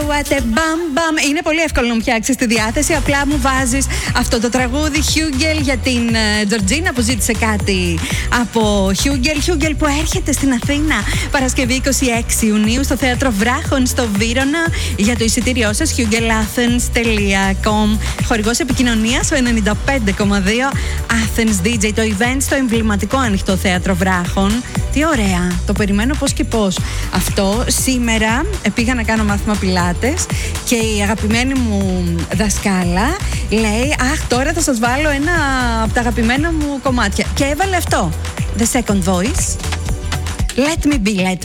What a bam bam. Είναι πολύ εύκολο να μου φτιάξεις τη διάθεση. Απλά μου βάζεις αυτό το τραγούδι Χιούγκελ για την Τζορτζίνα που ζήτησε κάτι από Χιούγκελ. Χιούγκελ που έρχεται στην Αθήνα Παρασκευή 26 Ιουνίου στο Θέατρο Βράχων στο Βύρωνα. Για το εισιτήριό σας hugellathens.com. Χορηγός επικοινωνίας ο 95,2 Athens DJ. Το event στο εμβληματικό ανοιχτό Θέατρο Βράχων. Τι ωραία, το περιμένω πώς και πώς. Αυτό σήμερα πήγα να κάνω μάθημα πιλάτες και η αγαπημένη μου δασκάλα λέει «Αχ, τώρα θα σας βάλω ένα από τα αγαπημένα μου κομμάτια». Και έβαλε αυτό, The Second Voice. Let me be, let